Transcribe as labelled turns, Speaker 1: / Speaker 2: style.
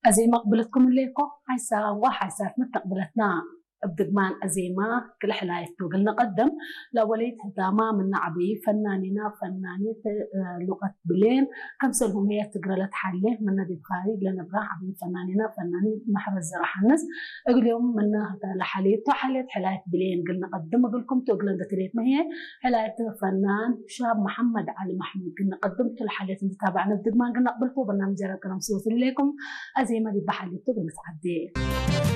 Speaker 1: أزيمة قبلتكم الليكو هايسا وحاسات متقبلتنا بدقمان أزيمة كل حلايتو قلنا قدم لوليت هتاما من نعبي فنانينا فنانية لغة بلين كمسلهم هي تقرا لتحليه من نادي بخاري لنا برا عبي فنانينا فنانية محرز راح الناس أقول يوم من هذا لحليتو حليت حلاية بلين قلنا قدم أقول لكم تقولن دتريت ما هي حلاية فنان شاب محمد علي محمود قلنا قدمت الحليت اللي تابعنا بدقمان قلنا قبلتو برنامج جرى كلام صوتي لكم أزيمة دي بحليتو قلنا تعدي